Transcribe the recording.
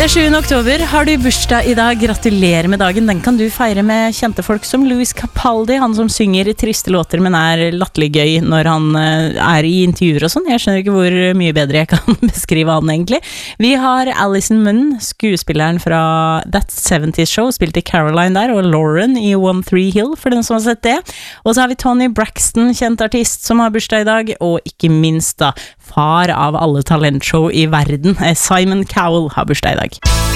Det 7. oktober, har du bursdag I dag, gratulerer med dagen. Den kan du feire med kjente folk som Louis Capaldi, han som synger triste låter, men latterlig gøy når han I intervjuer og sånn. Jeg skjønner ikke hvor mye bedre jeg kan beskrive han egentlig. Vi har Alison Munn, skuespilleren fra That 70's Show, spilte Caroline der, og Lauren I One Tree Hill, for den som har sett det. Og så har vi Tony Braxton, kjent artist, som har bursdag I dag, og ikke minst da, far av alle talentshow I verden, Simon Cowell har bursdag I dag.